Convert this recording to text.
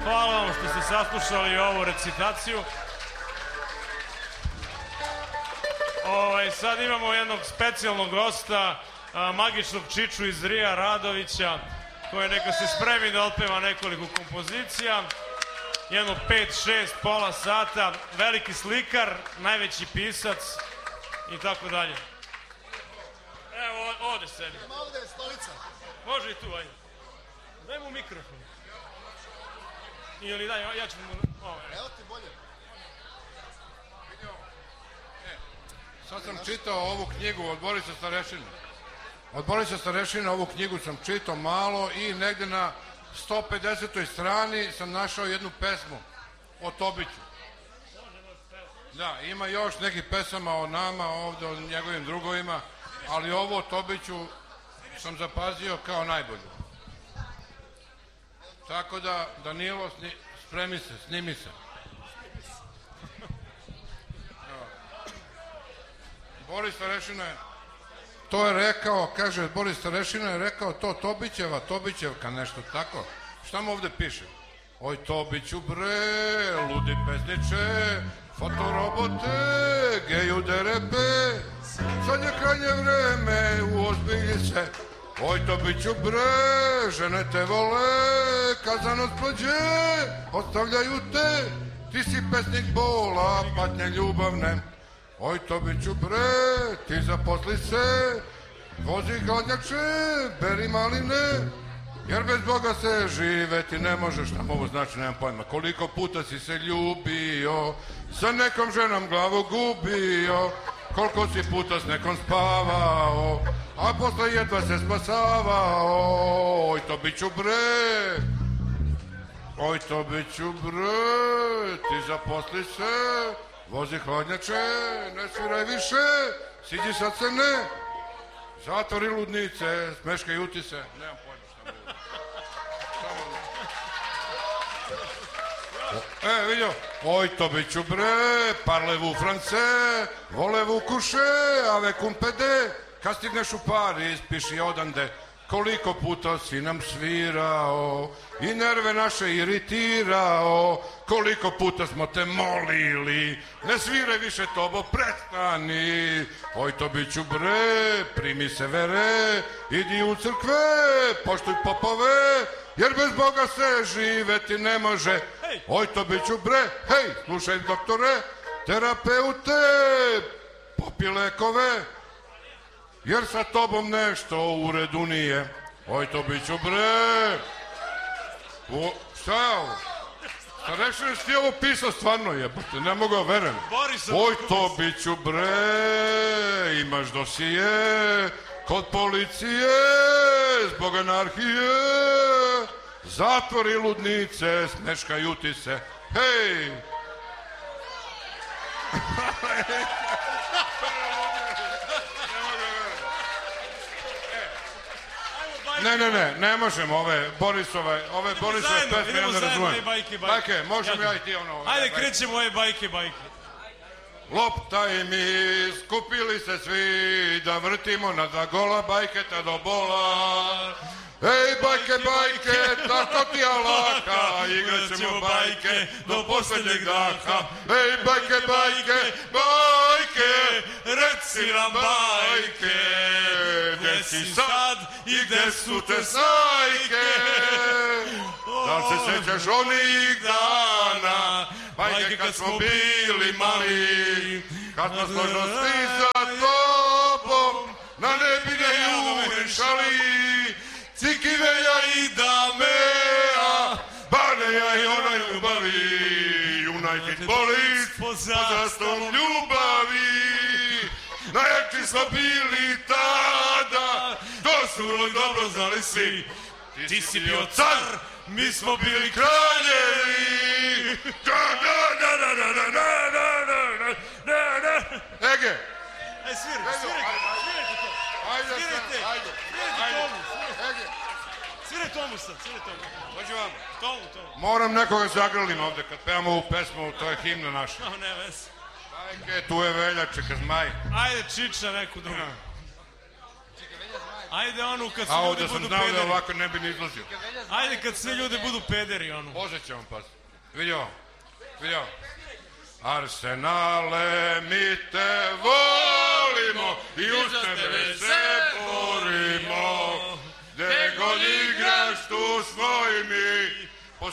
Hvala vam što ste saslušali ovu recitaciju. Sad imamo jednog specijalnog gosta, magičnog Čiču iz Rija Radovića, koji neka se spremi da otpeva nekoliko kompozicija. Jedno 5-6, pola sata, veliki slikar, najveći pisac i tako dalje. Evo, ovde sedi. Ima ovde stolica. Može i tu, ajde. Daj mu mikrofon. Ili daj, ja ću mu... Evo ti bolje. Sad sam čitao ovu knjigu od Borisa Starešina. Od Borisa Starešina ovu knjigu sam čitao malo i negde na 150. strani sam našao jednu pesmu o Tobiću. Da, ima još nekih pesama o nama ovde, o njegovim drugovima, ali ovo o Tobiću sam zapazio kao najbolju. Tako da, Danilo, spremi se, snimi se. Boris Starešina je to je rekao, kaže, Boris Starešina je rekao to Tobićevka, nešto tako. Šta mu ovde piše? Oj Tobiću bre, ludi pesniče, fotorobote, geju derebe, sad je krajnje vreme, uozbilji se. Oj Tobiću bre, žene te vole, kazanost prođe, ostavljaju te, ti si pesnik bola, patnje ljubavne. Oj Tobiću bre, ti zaposli se, vozi hladnjače, beri maline, jer bez Boga se živeti ne možeš. Šta ovo znači, nemam pojma. Koliko puta si se ljubio, sa nekom ženom glavu gubio, koliko si puta s nekom spavao, a posle jedva se spasavao. Oj Tobiću bre, oj Tobiću bre, ti zaposli se, vozi hladnjače, ne sviraj više, siđi sad se ne, zatvori ludnice, smeškaj utise, nemam pojma šta mogu. Vidio, oj Tobiću bre, parlez-vous français, voulez-vous coucher avec un PD, kad stigneš u Pariz, piši odande, koliko puta si nam svirao i nerve naše iritirao, koliko puta smo te molili, ne sviraj više Tobo, prestani. Oj Tobiću bre, primi se vere, idi u crkve, poštuj popove, jer bez Boga se živeti ne može. Oj Tobiću bre, hej, slušaj doktore, terapeute, popi lekove, jer sa tobom nešto u redu nije. Oj Tobiću bre, šta je ovo? Starešina, si ti ovo pisao stvarno, jebote, ne mogu da verujem. Oj Tobiću bre, imaš dosije kod policije zbog anarhije, zatvori ludnice, smeškaj utise, hej! Ne možemo ove Borisove pesme, ja ne razumem. Bajke, možemo ja i ti ono... Ajde, krećemo ove bajke. Lopta i mi, skupili se svi, da vrtimo na dva gola, bajketa do bola. Ej, bajke, tako ti alaka, igrat ćemo bajke do poslednjeg daha. Ej, bajke, reci nam bajke, gde si sad i gde su te sajke. Da li se sećaš onih dana, bajke kad smo bili mali, kad smo složno svi za tobom, na nebine umešali. Cikiveja i Damea, Baneja i ona ljubavi, United Bolis pod zastavom ljubavi. Najjači smo bili tada, to su uvijek dobro znali svi. Ti si bio car, mi smo bili kraljevi. Ege! Aj, svirajte to. Svirajte tomu sad, Dođi vam. Tomu. Moram nekoga zagrlim ovde kad pevamo ovu pesmu, to je himna naša. Ne vez. Bajke, tu je Velja, čeka zmaj. Ajde, Čiča neku drugu. Ajde onu kad svi A ljudi ovdje sam budu znao da pederi. ovako ne bi ni izlazio. Ajde kad svi ljudi budu pederi onu. Može će vam pas. Vidio. Arsenale, mi te volimo i uz tebe se borimo. Gde god igraš tu smo i mi.